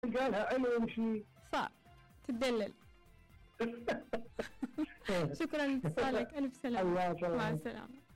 قالها حلو يمشي صح تدلل. شكرا لاتصالك، ألف سلامة، مع السلامة.